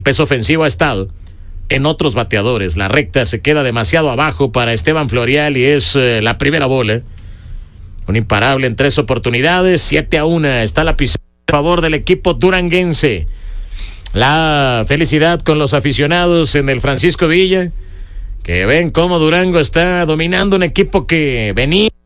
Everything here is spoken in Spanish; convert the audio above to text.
peso ofensivo ha estado en otros bateadores. La recta se queda demasiado abajo para Esteban Florial y es la primera bola. Un imparable en 3 oportunidades. 7-1 está la pizarra a favor del equipo duranguense. La felicidad con los aficionados en el Francisco Villa, que ven cómo Durango está dominando un equipo que venía